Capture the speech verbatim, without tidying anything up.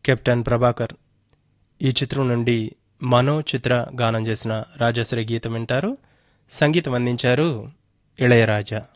Captain Prabhakar ఈ చిత్రం నుండి మనో చిత్ర గానం చేసిన రాజశ్రీ గీతం వింటారు. సంగీతం అందించారు ఇళయరాజా.